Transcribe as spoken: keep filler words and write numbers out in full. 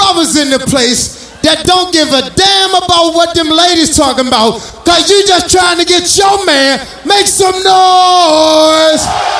fathers in the place that don't give a damn about what them ladies talking about, cause you just trying to get your man make some noise.